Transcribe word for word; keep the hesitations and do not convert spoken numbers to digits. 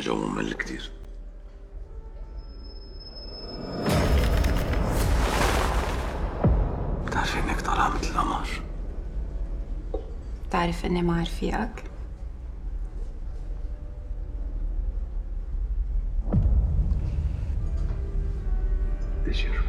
الجو ممل كتير. بتعرفي انك طالعة مثل القمر. بتعرف اني مع رفيقك؟ This year.